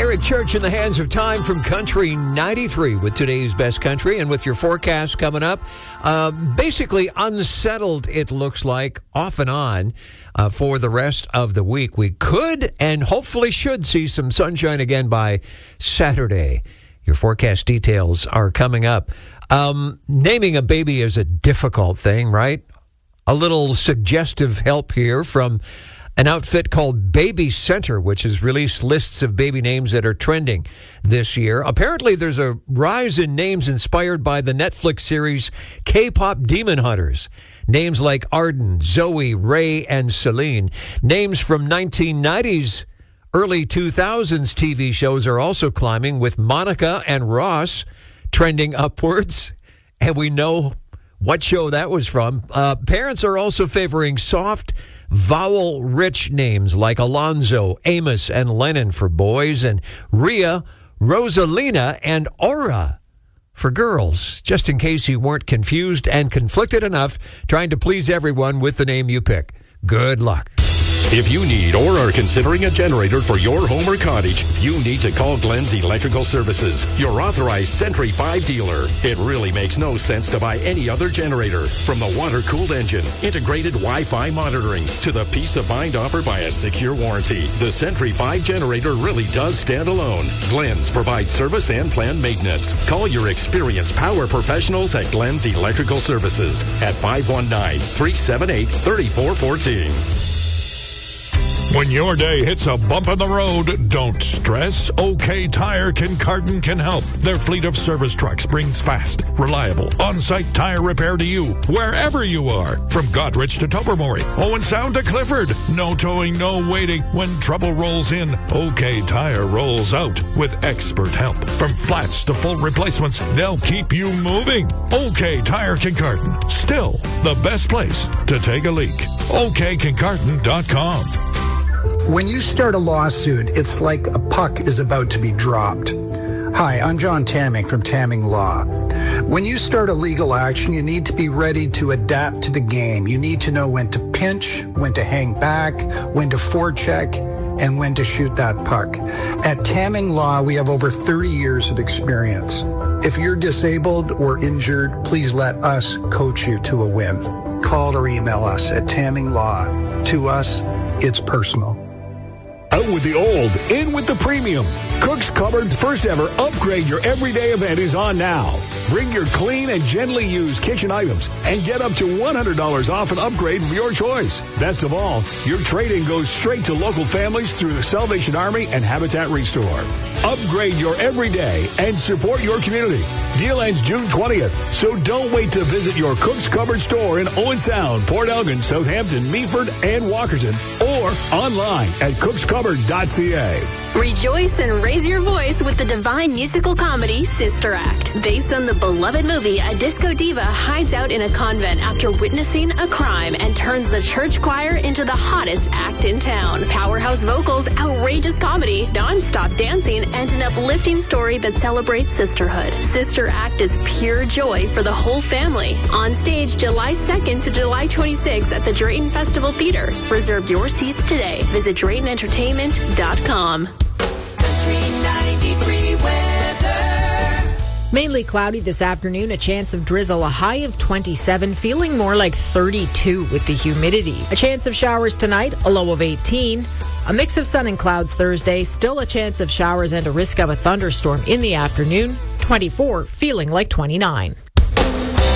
Eric Church in the hands of time from Country 93 with today's best country and with your forecast coming up. Basically unsettled, it looks like, off and on for the rest of the week. We could and hopefully should see some sunshine again by Saturday. Your forecast details are coming up. Naming a baby is a difficult thing, right? A little suggestive help here from an outfit called Baby Center, which has released lists of baby names that are trending this year. Apparently, there's a rise in names inspired by the Netflix series K-Pop Demon Hunters. Names like Arden, Zoe, Ray, and Celine. Names from 1990s, early 2000s TV shows are also climbing, with Monica and Ross trending upwards. And we know what show that was from. Parents are also favoring soft, vowel-rich names like Alonzo, Amos, and Lennon for boys, and Rhea, Rosalina, and Aura for girls, just in case you weren't confused and conflicted enough trying to please everyone with the name you pick. Good luck. If you need or are considering a generator for your home or cottage, you need to call Glenn's Electrical Services, your authorized Sentry 5 dealer. It really makes no sense to buy any other generator. From the water-cooled engine, integrated Wi-Fi monitoring, to the peace of mind offered by a secure warranty, the Sentry 5 generator really does stand alone. Glenn's provides service and planned maintenance. Call your experienced power professionals at Glenn's Electrical Services at 519-378-3414. When your day hits a bump in the road, don't stress. OK Tire Kincardine can help. Their fleet of service trucks brings fast, reliable, on-site tire repair to you, wherever you are. From Goderich to Tobermory, Owen Sound to Clifford. No towing, no waiting. When trouble rolls in, OK Tire rolls out with expert help. From flats to full replacements, they'll keep you moving. OK Tire Kincardine, still the best place to take a leak. OKKincardine.com. When you start a lawsuit, it's like a puck is about to be dropped. Hi, I'm John Tamming from Tamming Law. When you start a legal action, you need to be ready to adapt to the game. You need to know when to pinch, when to hang back, when to forecheck, and when to shoot that puck. At Tamming Law, we have over 30 years of experience. If you're disabled or injured, please let us coach you to a win. Call or email us at Tamming Law. To us, it's personal. Out with the old, in with the premium. Cook's Cupboard's first ever Upgrade Your Everyday event is on now. Bring your clean and gently used kitchen items and get up to $100 off an upgrade of your choice. Best of all, your trade-in goes straight to local families through the Salvation Army and Habitat Restore. Upgrade your everyday and support your community. Deal ends June 20th, so don't wait to visit your Cook's Cupboard store in Owen Sound, Port Elgin, Southampton, Meaford, and Walkerton, or online at cookscupboard.ca. Rejoice and raise your voice with the divine musical comedy Sister Act. Based on the beloved movie, a disco diva hides out in a convent after witnessing a crime and turns the church choir into the hottest act in town. Powerhouse vocals, outrageous comedy, non-stop dancing, and an uplifting story that celebrates sisterhood. Sister Act is pure joy for the whole family. On stage July 2nd to July 26th at the Drayton Festival Theater. Reserve your seats today. Visit DraytonEntertainment.com. Mainly cloudy this afternoon, a chance of drizzle, a high of 27, feeling more like 32 with the humidity. A chance of showers tonight, a low of 18. A mix of sun and clouds Thursday, still a chance of showers and a risk of a thunderstorm in the afternoon, 24, feeling like 29.